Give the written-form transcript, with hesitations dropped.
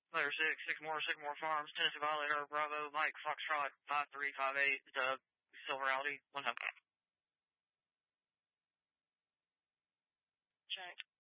Letter 6, Sycamore Farms, Tennessee Violator, Bravo, Mike, Foxtrot, 5358, Silver Audi, 1 hub. Check.